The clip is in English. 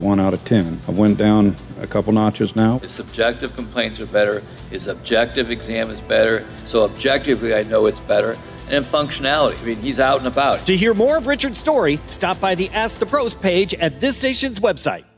1 out of 10. I went down a couple notches now. His subjective complaints are better. His objective exam is better. So objectively, I know it's better. And functionality. I mean, he's out and about. To hear more of Richard's story, stop by the Ask the Pros page at this station's website.